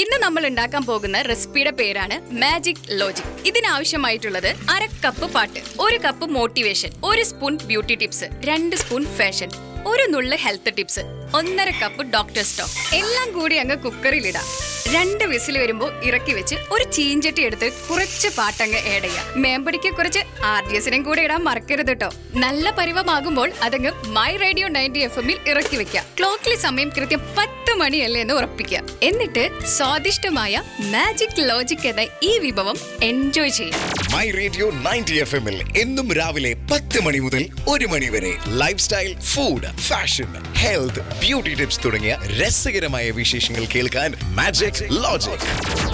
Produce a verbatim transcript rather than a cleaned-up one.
ഇന്ന് നമ്മൾ ഉണ്ടാക്കാൻ പോകുന്ന റെസിപ്പിയുടെ പേരാണ് മാജിക് ലോജിക്. ഇതിനാവശ്യമായിട്ടുള്ളത് അര കപ്പ് പാട്ട്, ഒരു കപ്പ് മോട്ടിവേഷൻ, ഒരു സ്പൂൺ ബ്യൂട്ടി ടിപ്സ്, രണ്ട് സ്പൂൺ ഫാഷൻ, ഒരു നുള്ള് ഹെൽത്ത് ടിപ്സ്, ഒന്നര കപ്പ് ഡോക്ടർ സ്റ്റോക്ക്. എല്ലാം കൂടി അങ്ങ് കുക്കറിലിടാം. രണ്ട് വിസിൽ വരുമ്പോൾ ഇറക്കി വെച്ച് ഒരു ചീഞ്ചട്ടി എടുത്ത് കുറച്ച് പാട്ടങ്ങ് ഏഡ് ചെയ്യാം. മേമ്പടിക്ക് കുറച്ച് ആർ ഡി എസിനും കൂടെ ഇടാൻ മറക്കരുത് കേട്ടോ. നല്ല പരിവമാകുമ്പോൾ അതങ്ങ് മൈ റേഡിയോ നയൻറ്റി എഫ് എമ്മിൽ ഇറക്കി വെക്കാം. ക്ലോക്കിലെ സമയം കൃത്യം പത്ത് മണിയല്ലേ എന്ന് ഉറപ്പിക്കാം. എന്നിട്ട് സ്വാദിഷ്ടമായ മാജിക് ലോജിക് എന്ന ഈ വിഭവം എൻജോയ് ചെയ്യാം. മൈ റേഡിയോ നയൻറ്റി എഫ് എമ്മിൽ എന്നും രാവിലെ പത്ത് മണി മുതൽ ഒരു മണി വരെ life style, food, fashion, health, beauty tips തുടങ്ങിയ രസകരമായ വിശേഷങ്ങൾ കേൾക്കാൻ മാജിക് ലോജിക്.